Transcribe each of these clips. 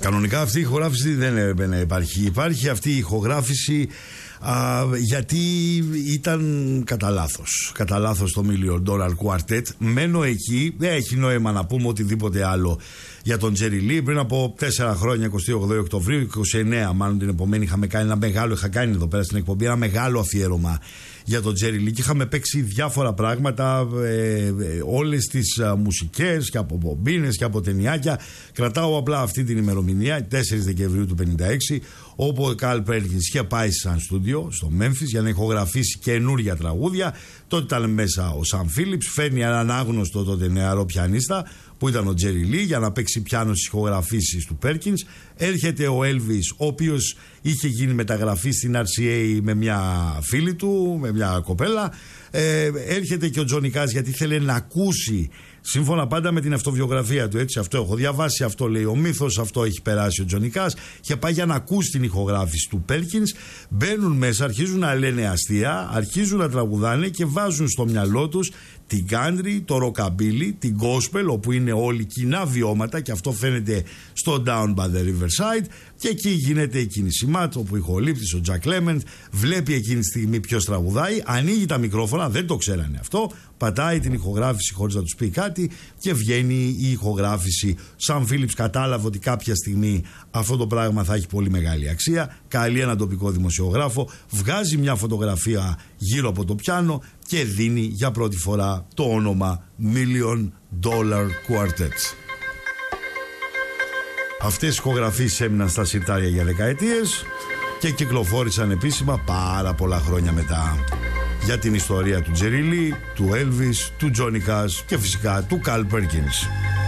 Κανονικά αυτή η ηχογράφηση δεν υπάρχει. Υπάρχει αυτή η ηχογράφηση γιατί ήταν κατά λάθος το $1 Million Quartet. Μένω εκεί, δεν έχει νόημα να πούμε οτιδήποτε άλλο για τον Τζέρι Λί. Πριν από 4 χρόνια, 28 Οκτωβρίου, 29 μάλλον την επομένη, είχα κάνει εδώ πέρα στην εκπομπή ένα μεγάλο αφιέρωμα για τον Τζέρι Λί και είχαμε παίξει διάφορα πράγματα, όλες τις μουσικές και από μπομπίνες και από ταινιάκια. Κρατάω απλά αυτή την ημερομηνία, 4 Δεκεμβρίου του 1956, όπου ο Καρλ Πέρκινς είχε πάει σαν στούντιο στο Μέμφις για να ηχογραφήσει καινούρια τραγούδια. Τότε ήταν μέσα ο Σαν Φίλιπς, φέρνει έναν άγνωστο τότε νεαρό πιανίστα που ήταν ο Τζέρι Λί για να παίξει πιάνο στις ηχογραφήσεις του Πέρκινς. Έρχεται ο Έλβις, ο οποίος είχε γίνει μεταγραφή στην RCA με μια φίλη του, με μια κοπέλα. Έρχεται και ο Τζόνι Κάς γιατί ήθελε να ακούσει, σύμφωνα πάντα με την αυτοβιογραφία του, έτσι, αυτό έχω διαβάσει, αυτό λέει ο μύθος, αυτό έχει περάσει ο Τζόνι Κάς. Και πάει για να ακούσει την ηχογράφηση του Πέρκινς. Μπαίνουν μέσα, αρχίζουν να λένε αστεία, αρχίζουν να τραγουδάνε και βάζουν στο μυαλό τους την country, το rockabilly, την gospel, όπου είναι όλοι κοινά βιώματα, και αυτό φαίνεται στο Down by the Riverside. Και εκεί γίνεται η κίνηση ματ, όπου ο ηχολήπτης, ο Jack Clement, βλέπει εκείνη τη στιγμή ποιος τραγουδάει, ανοίγει τα μικρόφωνα, δεν το ξέρανε αυτό, πατάει την ηχογράφηση χωρίς να τους πει κάτι και βγαίνει η ηχογράφηση. Σαν Φίλιπς κατάλαβε ότι κάποια στιγμή αυτό το πράγμα θα έχει πολύ μεγάλη αξία, καλεί έναν τοπικό δημοσιογράφο, βγάζει μια φωτογραφία γύρω από το πιάνο και δίνει για πρώτη φορά το όνομα $1 Million Quartet. Αυτές οι ηχογραφίες έμειναν στα συρτάρια για δεκαετίες και κυκλοφόρησαν επίσημα πάρα πολλά χρόνια μετά. Για την ιστορία του Τζέρι Λί, του Έλβις, του Τζόνι Κάς και φυσικά του Καρλ Πέρκινς.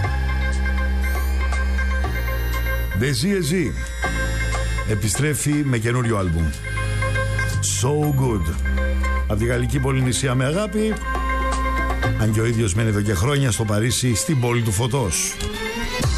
Desi επιστρέφει με καινούριο άλμπουμ, So Good, από τη γαλλική Πολυνησία με αγάπη, αν και ο ίδιος μένει εδώ και χρόνια στο Παρίσι, στην πόλη του φωτός.